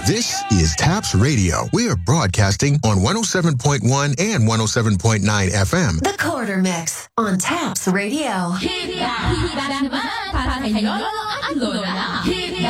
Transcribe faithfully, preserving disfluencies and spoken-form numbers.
This is TAPS Radio. We are broadcasting on one oh seven point one and one oh seven point nine F M. The Quarter Mix on TAPS Radio.